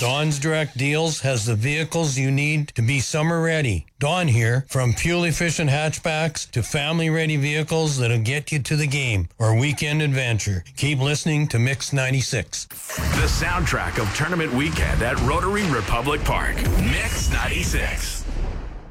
Don's Direct Deals has the vehicles you need to be summer ready. Don here, from fuel-efficient hatchbacks to family-ready vehicles that'll get you to the game or weekend adventure. Keep listening to Mix 96. The soundtrack of tournament weekend at Rotary Republic Park. Mix 96.